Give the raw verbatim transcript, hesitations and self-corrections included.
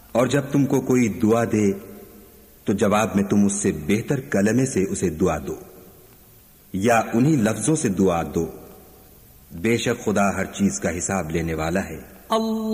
और जब तुमको कोई दुआ दे तो जवाब में तुम उससे बेहतर कलमे से उसे दुआ दो या उन्हीं लफ्जों से दुआ दो। बेशक खुदा हर चीज का हिसाब लेने वाला है।